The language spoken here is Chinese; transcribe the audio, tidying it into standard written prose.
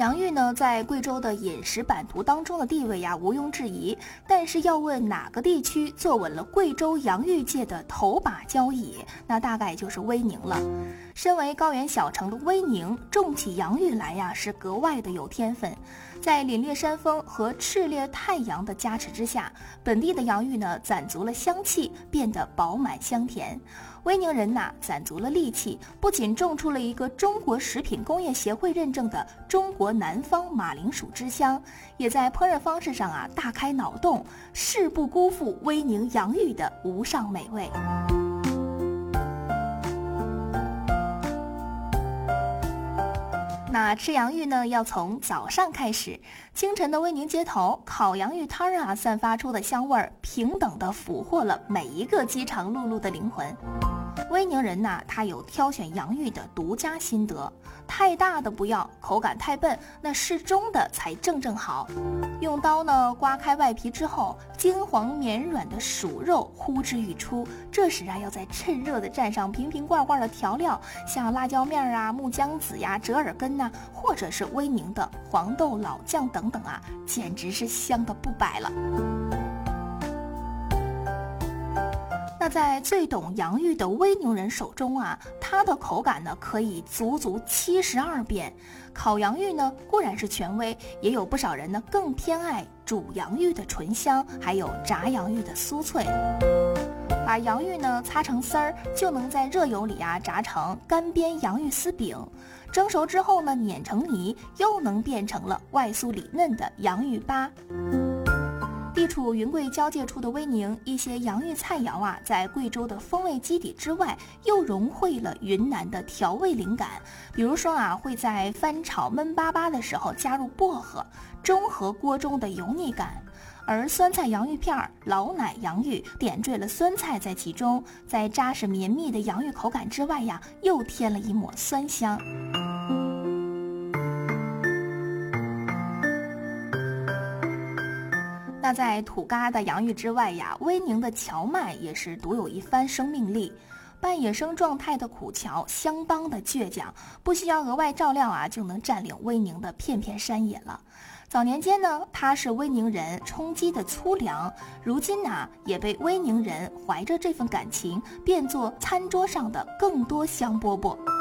洋芋呢，在贵州的饮食版图当中的地位呀，毋庸置疑。但是要问哪个地区坐稳了贵州洋芋界的头把交椅，那大概就是威宁了。身为高原小城的威宁，种起洋芋来呀，是格外的有天分。在凛冽山峰和炽烈太阳的加持之下，本地的洋芋呢，攒足了香气，变得饱满香甜。威宁人呐，攒足了力气，不仅种出了一个中国食品工业协会认证的中国南方马铃薯之乡，也在烹饪方式上啊大开脑洞，誓不辜负威宁洋芋的无上美味。那吃洋芋呢，要从早上开始。清晨的威宁街头，烤洋芋摊啊，散发出的香味儿，平等地俘获了每一个饥肠辘辘的灵魂。威宁人呐，他有挑选洋芋的独家心得，太大的不要，口感太笨，那适中的才正好。用刀呢刮开外皮之后，金黄绵软的薯肉呼之欲出，这时啊，要再趁热的蘸上瓶瓶罐罐的调料，像辣椒面啊、木姜子呀、折耳根呐，或者是威宁的黄豆老酱等等啊，简直是香的不摆了。那在最懂洋芋的威宁人手中啊，它的口感呢可以足足72变。烤洋芋呢固然是权威，也有不少人呢更偏爱煮洋芋的醇香，还有炸洋芋的酥脆。把洋芋呢擦成丝儿，就能在热油里啊炸成干煸洋芋丝饼。蒸熟之后呢碾成泥，又能变成了外酥里嫩的洋芋粑。地处云贵交界处的威宁，一些洋芋菜肴啊，在贵州的风味基底之外，又融汇了云南的调味灵感。比如说啊，会在翻炒焖粑粑的时候加入薄荷，中和锅中的油腻感。而酸菜洋芋片、老奶洋芋点缀了酸菜在其中，在扎实绵密的洋芋口感之外呀，又添了一抹酸香。那在土疙瘩洋芋之外呀，威宁的荞麦也是独有一番生命力。半野生状态的苦荞相当的倔强，不需要额外照料啊，就能占领威宁的片片山野了。早年间呢，它是威宁人充饥的粗粮，如今呢，也被威宁人怀着这份感情变作餐桌上的更多香饽饽。